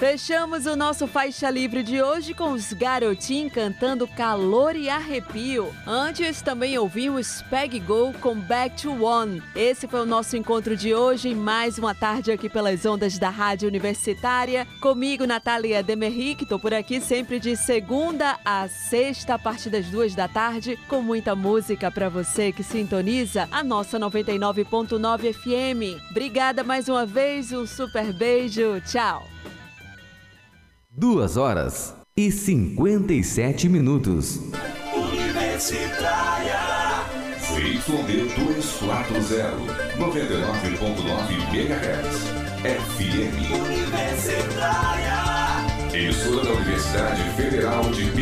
Fechamos o nosso Faixa Livre de hoje com os Garotinhos cantando Calor e Arrepio. Antes também ouvimos Peg Go com Back to One. Esse foi o nosso encontro de hoje em mais uma tarde aqui pelas ondas da Rádio Universitária. Comigo, Natália Demerri, que tô por aqui sempre de segunda a sexta, a partir das 2 da tarde, com muita música para você que sintoniza a nossa 99.9 FM. Obrigada mais uma vez, um super beijo, tchau! 2h57 minutos. Universitária ZYD 240 99.9 MHz FM Universitária, emissora da Universidade Federal de